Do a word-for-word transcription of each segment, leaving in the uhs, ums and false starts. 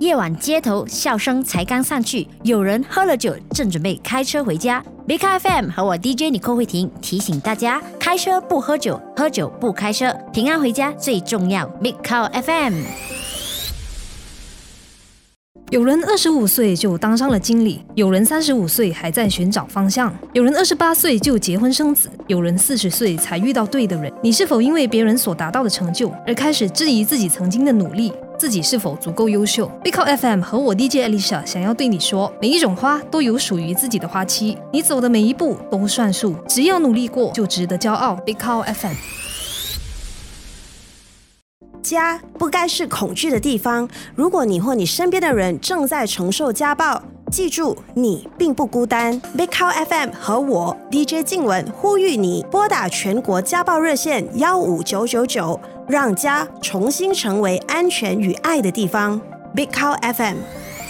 夜晚街头笑声才刚散去，有人喝了酒正准备开车回家。Big Car F M 和我 D J 尼寇慧婷提醒大家，开车不喝酒，喝酒不开车，平安回家最重要。Big Car F M。 有人二十五岁就当上了经理，有人三十五岁还在寻找方向，有人二十八岁就结婚生子，有人四十岁才遇到对的人。你是否因为别人所达到的成就而开始质疑自己曾经的努力，自己是否足够优秀？ Big Car F M 和我 D J Alicia 想要对你说，每一种花都有属于自己的花期，你走的每一步都算数，只要努力过就值得骄傲。 Big Car F M。 家不该是恐惧的地方。如果你或你身边的人正在承受家暴，记住你并不孤单。 Big Car F M 和我 D J 静雯呼吁你拨打全国家暴热线一五九九九，让家重新成为安全与爱的地方。 Big Car F M。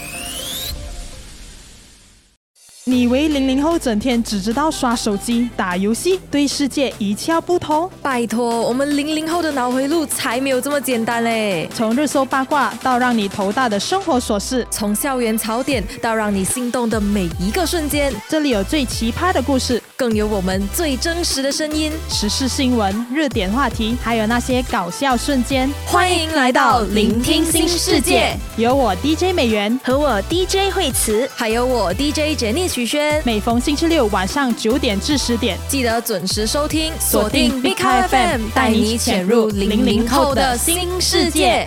你以为零零后整天只知道刷手机、打游戏，对世界一窍不通？ 拜托，我们零零后的脑回路才没有这么简单嘞！ 从热搜八卦到让你头大的生活琐事， 从校园槽点到让你心动的每一个瞬间， 这里有最奇葩的故事， 更有我们最真实的声音， 时事新闻、热点话题，还有那些搞笑瞬间。 欢迎来到聆听新世界， 有我 D J 美元和我 D J 慧慈， 还有我 D J 杰尼徐轩。 每逢星期六晚上九点至十点， 记得准时收听，锁定 Big Car F M， 带你潜入零零後的新世界。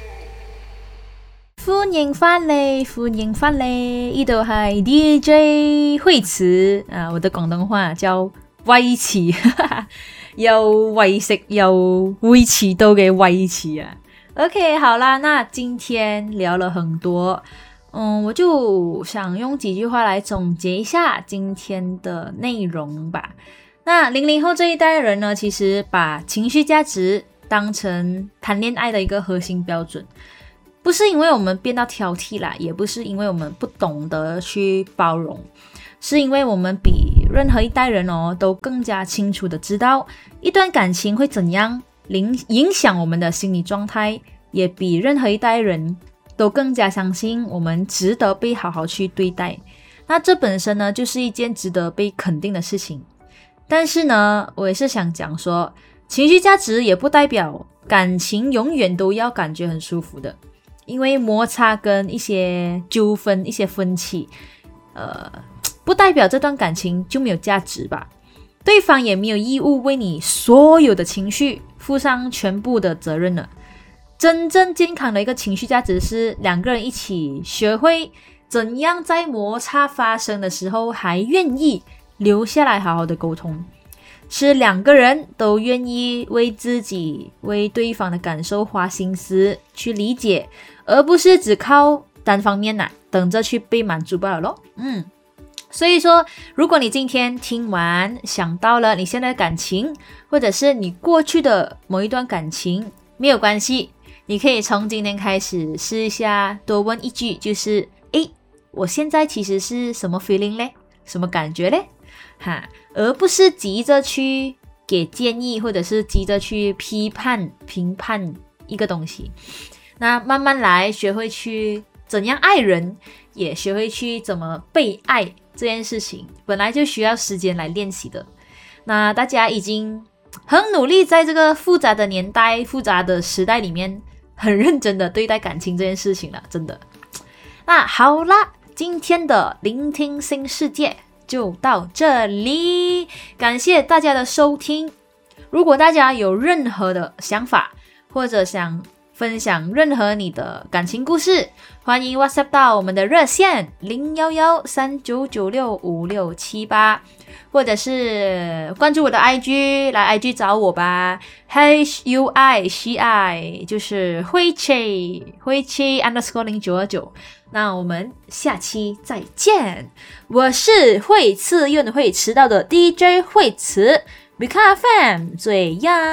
歡迎翻嚟，歡迎翻嚟，呢度係 D J 慧慈啊，我的廣東話叫威慈，又為食又會遲到嘅威慈啊。OK， 好啦，那今天聊了很多。嗯，我就想用几句话来总结一下今天的内容吧。那零零后这一代的人呢，其实把情绪价值当成谈恋爱的一个核心标准，不是因为我们变到挑剔啦，也不是因为我们不懂得去包容，是因为我们比任何一代人哦都更加清楚的知道一段感情会怎样影响我们的心理状态，也比任何一代人都更加相信我们值得被好好去对待。那这本身呢就是一件值得被肯定的事情。但是呢，我也是想讲说，情绪价值也不代表感情永远都要感觉很舒服的，因为摩擦跟一些纠纷、一些分歧呃，不代表这段感情就没有价值吧。对方也没有义务为你所有的情绪负上全部的责任了。真正健康的一个情绪价值是两个人一起学会怎样在摩擦发生的时候还愿意留下来好好的沟通，是两个人都愿意为自己为对方的感受花心思去理解，而不是只靠单方面啊等着去被满足罢了咯。嗯，所以说如果你今天听完想到了你现在的感情，或者是你过去的某一段感情，没有关系，你可以从今天开始试一下，多问一句，就是诶，我现在其实是什么 feeling 嘞？什么感觉嘞？哈，而不是急着去给建议，或者是急着去批判、评判一个东西。那慢慢来，学会去怎样爱人，也学会去怎么被爱，这件事情本来就需要时间来练习的。那大家已经很努力在这个复杂的年代、复杂的时代里面很认真的对待感情这件事情了，真的。那好啦，今天的聆听新世界就到这里，感谢大家的收听。如果大家有任何的想法，或者想分享任何你的感情故事，欢迎 WhatsApp 到我们的热线零一一三九九六五六七八，或者是关注我的 I G， 来 I G 找我吧 H U I C I 就是慧切慧切 underscore 零九二九。那我们下期再见，我是会次又会迟到的 D J 慧慈 Big Car F M 最样。